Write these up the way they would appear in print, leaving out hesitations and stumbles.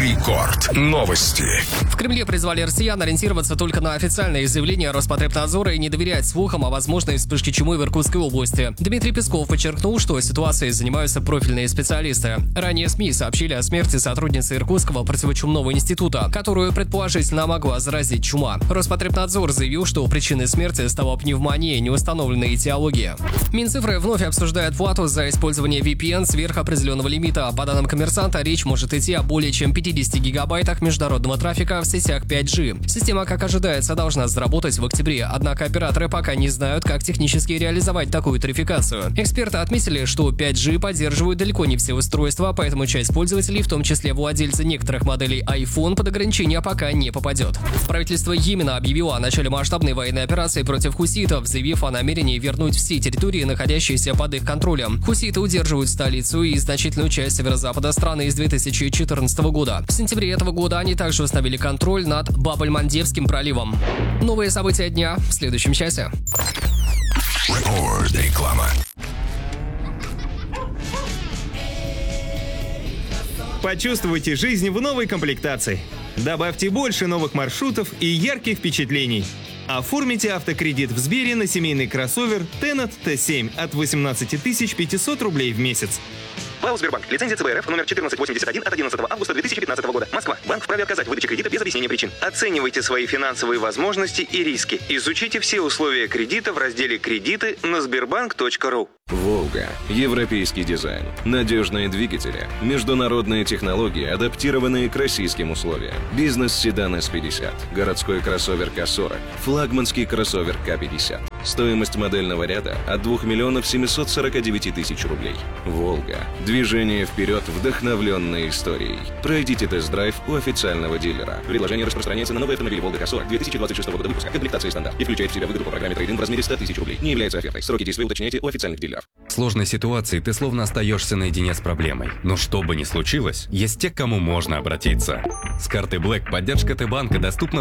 Рекорд. Новости. В Кремле призвали россиян ориентироваться только на официальные заявления Роспотребнадзора и не доверять слухам о возможной вспышке чумы в Иркутской области. Дмитрий Песков подчеркнул, что ситуацией занимаются профильные специалисты. Ранее СМИ сообщили о смерти сотрудницы Иркутского противочумного института, которую предположительно могла заразить чума. Роспотребнадзор заявил, что причиной смерти стала пневмония, неустановленная этиология. Минцифры вновь обсуждает плату за использование VPN сверх определенного лимита. По данным коммерсанта, речь может идти о более чем 50 гигабайтах международного трафика в сетях 5G. Система, как ожидается, должна заработать в октябре, однако операторы пока не знают, как технически реализовать такую тарификацию. Эксперты отметили, что 5G поддерживают далеко не все устройства, поэтому часть пользователей, в том числе владельцы некоторых моделей iPhone, под ограничения пока не попадет. Правительство Йемена объявило о начале масштабной военной операции против хуситов, заявив о намерении вернуть все территории, находящиеся под их контролем. Хуситы удерживают столицу и значительную часть северо-запада страны с 2014 года. В сентябре этого года они также установили контроль над Баб-эль-Мандебским проливом. Новые события дня в следующем часе. Реклама. Почувствуйте жизнь в новой комплектации. Добавьте больше новых маршрутов и ярких впечатлений. Оформите автокредит в Сбере на семейный кроссовер Tennet T7 от 18 500 рублей в месяц. ПАО «Сбербанк». Лицензия ЦБ РФ номер 1481 от 11 августа 2015 года. Москва. Банк вправе отказать в выдаче кредита без объяснения причин. Оценивайте свои финансовые возможности и риски. Изучите все условия кредита в разделе «Кредиты» на sberbank.ru. «Волга». Европейский дизайн. Надежные двигатели. Международные технологии, адаптированные к российским условиям. Бизнес-седан S50. Городской кроссовер К40. Флагманский кроссовер К50. Стоимость модельного ряда от 2 749 000 рублей. «Волга». Движение вперед, вдохновленное историей. Пройдите тест-драйв у официального дилера. Предложение распространяется на новые автомобили «Волга К40» 2026 года выпуска. Комплектация стандарт и включает в себя выгоду по программе трейд-ин в размере 100 000 рублей. Не является офертой. Сроки действия уточняйте у официальных дилеров. В сложной ситуации ты словно остаешься наедине с проблемой. Но что бы ни случилось, есть те, к кому можно обратиться. С картой Black поддержка Т-банка доступна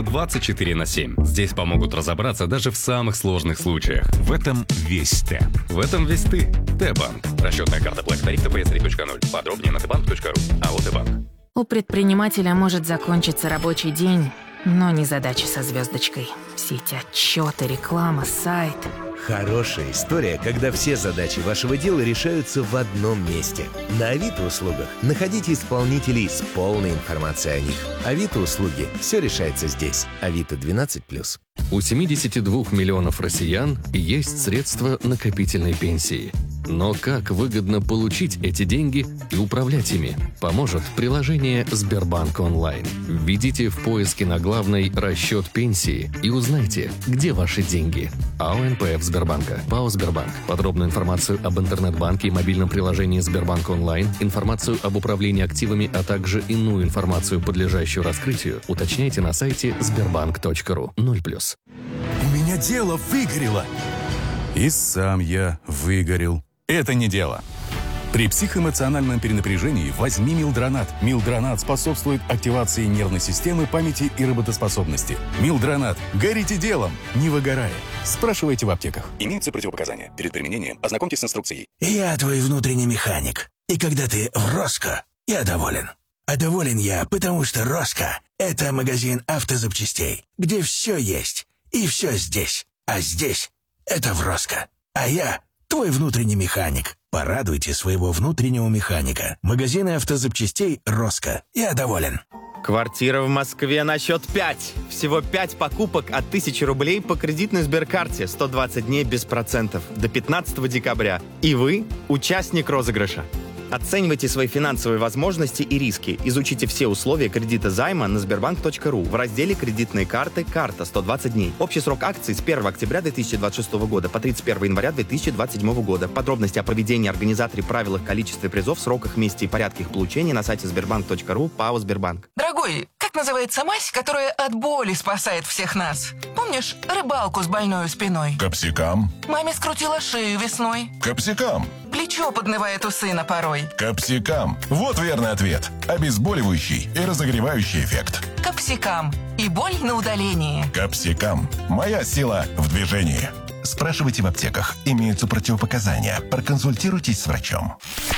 24/7. Здесь помогут разобраться даже в самых сложных случаях. В этом весь Т. В этом весь ты. Т-банк. Расчетная карта Black тариф TPS 3.0. Подробнее на tbank.ru. АО Т-банк. У предпринимателя может закончиться рабочий день, но не задачи со звездочкой. Все эти отчеты, реклама, сайт. Хорошая история, когда все задачи вашего дела решаются в одном месте. На Авито услугах находите исполнителей с полной информацией о них. Авито услуги. Все решается здесь. Авито 12+. У 72 миллионов россиян есть средства накопительной пенсии. Но как выгодно получить эти деньги и управлять ими, поможет приложение Сбербанк онлайн. Введите в поиске на главной «Расчет пенсии» и узнайте, где ваши деньги. АО НПФ Сбербанка. ПАО Сбербанк. Подробную информацию об интернет-банке и мобильном приложении Сбербанк онлайн, информацию об управлении активами, а также иную информацию, подлежащую раскрытию, уточняйте на сайте sberbank.ru. 0+. У меня дело выгорело. И сам я выгорел. Это не дело. При психоэмоциональном перенапряжении возьми Милдронат. Милдронат способствует активации нервной системы, памяти и работоспособности. Милдронат. Горите делом, не выгорая. Спрашивайте в аптеках. Имеются противопоказания. Перед применением ознакомьтесь с инструкцией. Я твой внутренний механик. И когда ты в Роско, я доволен. А доволен я, потому что Роско – это магазин автозапчастей, где все есть и все здесь. А здесь – это в Роско. А я – твой внутренний механик. Порадуйте своего внутреннего механика. Магазины автозапчастей «Роско». Я доволен. Квартира в Москве на счет 5. Всего 5 покупок от 1000 рублей по кредитной Сберкарте. 120 дней без процентов. До 15 декабря. И вы – участник розыгрыша. Оценивайте свои финансовые возможности и риски. Изучите все условия кредита займа на sberbank.ru в разделе «Кредитные карты. Карта. 120 дней». Общий срок акций с 1 октября 2026 года по 31 января 2027 года. Подробности о проведении, организаторе, правилах, количестве призов, сроках, месте и порядке их получения на сайте sberbank.ru. ПАО «Сбербанк». Дорогой, как называется мазь, которая от боли спасает всех нас? Помнишь рыбалку с больной спиной? Капсикам. Маме скрутила шею весной. Капсикам. Плечо подгнивает у сына порой. Капсикам. Вот верный ответ. Обезболивающий и разогревающий эффект. Капсикам. И боль на удалении. Капсикам. Моя сила в движении. Спрашивайте в аптеках. Имеются противопоказания. Проконсультируйтесь с врачом.